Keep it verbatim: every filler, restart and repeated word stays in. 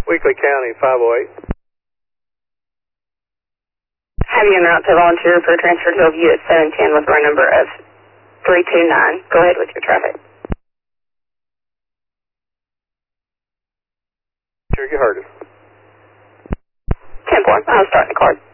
Weekly County, five oh eight. Have you en route to volunteer for transfer to Hillview at seven ten with run number of three two nine. Go ahead with your traffic. Sure you heard us. ten four, I'll start the card.